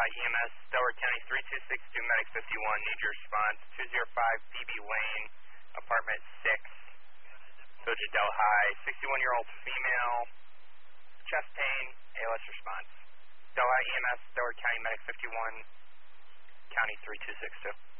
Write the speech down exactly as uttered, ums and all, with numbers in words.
Delhi E M S, Delaware County three two six two, Medic fifty-one, need your response, two oh five Phoebe Lane, apartment six, Village of Delhi, sixty-one-year-old female, chest pain, A L S response. Delhi E M S, Delaware County Medic fifty-one, County three two six two.